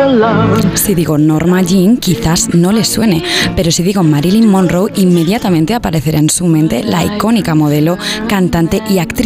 Si digo Norma Jean, quizás no les suene, pero si digo Marilyn Monroe, inmediatamente aparecerá en su mente la icónica modelo, cantante y actriz